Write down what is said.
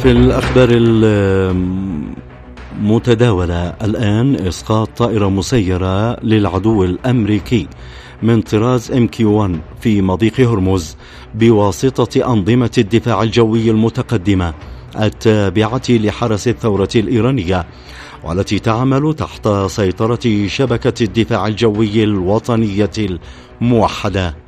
في الأخبار المتداولة الآن، إسقاط طائرة مسيرة للعدو الأمريكي من طراز MQ-1 في مضيق هرمز بواسطة أنظمة الدفاع الجوي المتقدمة التابعة لحرس الثورة الإيرانية، والتي تعمل تحت سيطرة شبكة الدفاع الجوي الوطنية الموحدة.